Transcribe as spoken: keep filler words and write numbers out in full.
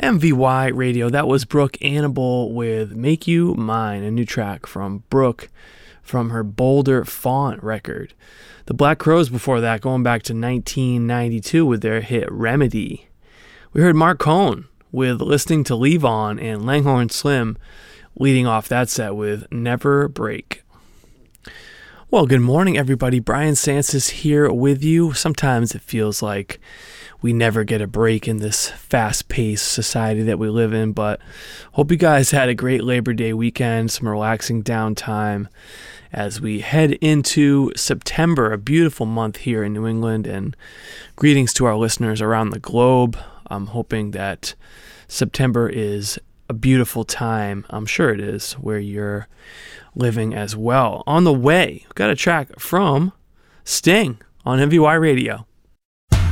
M V Y Radio. That was Brooke Annable with Make You Mine, a new track from Brooke from her Boulder Font record. The Black Crowes before that, going back to nineteen ninety-two with their hit Remedy. We heard Mark Cohn with Listening to Levon, and Langhorne Slim leading off that set with Never Break. Well, good morning, everybody. Brian Sansis here with you. Sometimes it feels like we never get a break in this fast-paced society that we live in, but hope you guys had a great Labor Day weekend, some relaxing downtime as we head into September, a beautiful month here in New England, and greetings to our listeners around the globe. I'm hoping that September is a beautiful time. I'm sure it is where you're living as well. On the way, we've got a track from Sting on M V Y Radio.